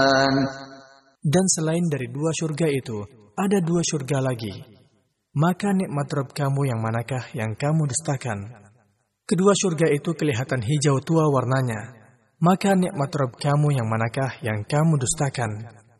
Dan selain dari 2 surga itu, ada 2 surga lagi. Maka nikmat Rabb kamu yang manakah yang kamu dustakan? Kedua surga itu kelihatan hijau tua warnanya. Maka nikmat Rabb kamu yang manakah yang kamu dustakan?